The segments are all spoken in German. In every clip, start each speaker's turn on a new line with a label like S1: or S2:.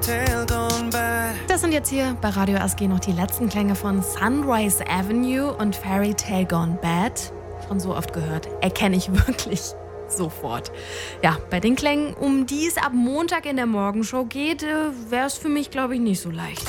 S1: Das sind jetzt hier bei Radio RSG noch die letzten Klänge von Sunrise Avenue und Fairy Tale Gone Bad. Schon so oft gehört, erkenne ich wirklich sofort. Ja, bei den Klängen, um die es ab Montag in der Morgenshow geht, wäre es für mich, glaube ich, nicht so leicht.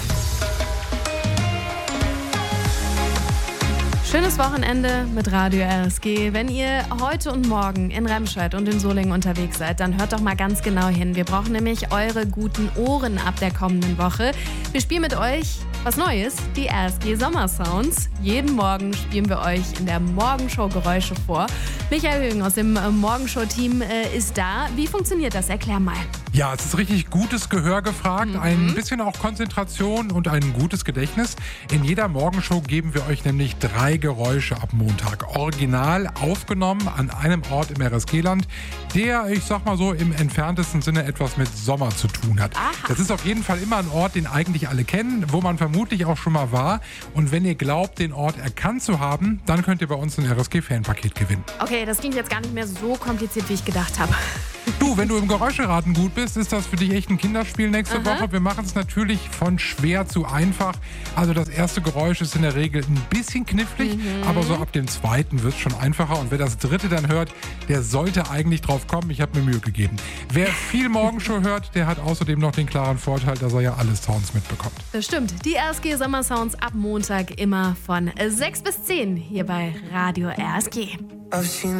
S1: Schönes Wochenende mit Radio RSG. Wenn ihr heute und morgen in Remscheid und in Solingen unterwegs seid, dann hört doch mal ganz genau hin. Wir brauchen nämlich eure guten Ohren ab der kommenden Woche. Wir spielen mit euch was Neues, die RSG Sommersounds. Jeden Morgen spielen wir euch in der Morgenshow Geräusche vor. Michael Högen aus dem Morgenshow-Team ist da. Wie funktioniert das? Erklär mal.
S2: Ja, es ist richtig gutes Gehör gefragt, ein bisschen auch Konzentration und ein gutes Gedächtnis. In jeder Morgenshow geben wir euch nämlich 3 Geräusche ab Montag. Original aufgenommen an einem Ort im RSG-Land, der, ich sag mal so, im entferntesten Sinne etwas mit Sommer zu tun hat.
S1: Aha.
S2: Das ist auf jeden Fall immer ein Ort, den eigentlich alle kennen, wo man vermutlich auch schon mal war. Und wenn ihr glaubt, den Ort erkannt zu haben, dann könnt ihr bei uns ein RSG-Fanpaket gewinnen.
S1: Okay, das klingt jetzt gar nicht mehr so kompliziert, wie ich gedacht habe.
S2: Du, wenn du im Geräuscheraten gut bist, ist das für dich echt ein Kinderspiel nächste Woche. Wir machen es natürlich von schwer zu einfach. Also das erste Geräusch ist in der Regel ein bisschen knifflig, aber so ab dem zweiten wird es schon einfacher. Und wer das dritte dann hört, der sollte eigentlich drauf kommen. Ich habe mir Mühe gegeben. Wer viel Morgenshow hört, der hat außerdem noch den klaren Vorteil, dass er ja alle Sounds mitbekommt.
S1: Das stimmt. Die RSG Sommersounds ab Montag immer von 6 bis 10 hier bei Radio RSG.